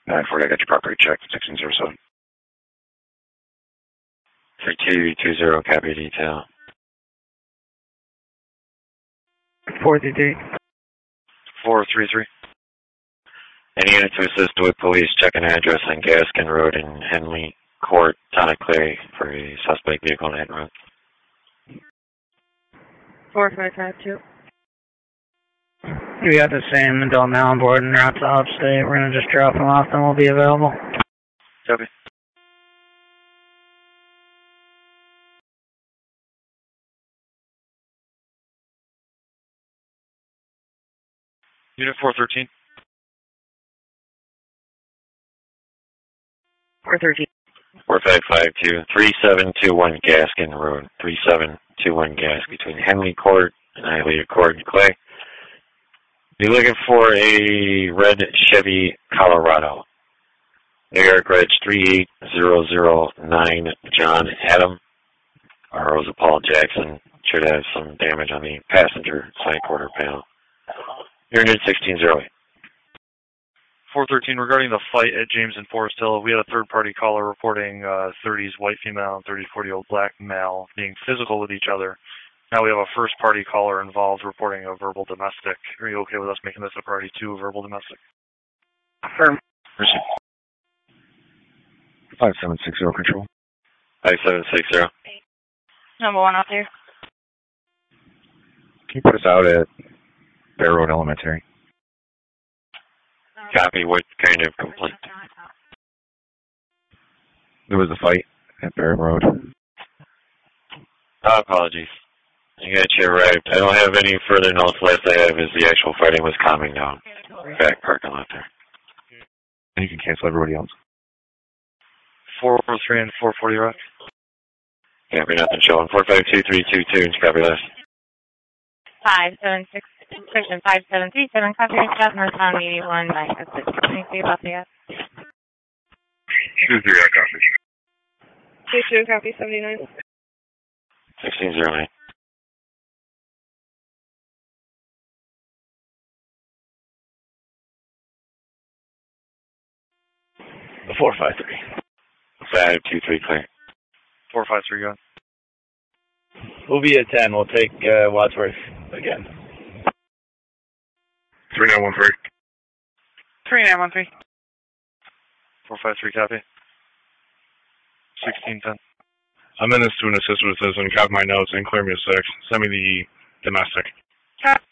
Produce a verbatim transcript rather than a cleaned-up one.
nine forty, I got your property checked, sixteen zero seven. three two two zero, copy detail. four three three. four three three. Any unit to assist with police, check an address on Gaskin Road in Henley Court, Town of Clay, for a suspect vehicle on that road. four five five two. We got the same adult now on board and route to upstate. We're going to just drop them off, then we'll be available. Copy. Unit four thirteen. four thirteen. four five five two, three seven two one Gaskin Road, three seven two one Gas, between Henley Court and Hialeah Court in Clay. You're looking for a red Chevy Colorado. New York Reg three eight zero zero nine, John Adam. R O's of Paul Jackson. Should have some damage on the passenger side quarter panel. Unit sixteen zero eight. four thirteen, regarding the fight at James and Forest Hill, we had a third-party caller reporting uh, thirties white female and thirty, forty-year-old black male being physical with each other. Now we have a first-party caller involved reporting a verbal domestic. Are you okay with us making this a priority two, verbal domestic? Firm. five seven six zero, control. five seven six zero. Number one out there. Can you put us out at Bear Road Elementary? Copy. What kind of complaint? There was a fight at Bear Road. Oh, apologies. I got you arrived. I don't have any further notes. Last I have is the actual fighting was calming down. Back parking lot there. And you can cancel everybody else. four four three and four forty Rock. Copy, nothing showing. four five two three two two, copy last. five seven six, section five seven three seven, copy shot, northbound eighty-one, nine six. Anything about the two zero, copy. two two, copy seventy-nine. sixteen zero nine. four five three. five two three, clear. four five three, go. We'll be at ten. We'll take uh, Wadsworth again. three nine one three. three nine one three. four five three, copy. sixteen ten. I'm in this to an assist with this and copy my notes and clear me a six. Send me the domestic. Copy.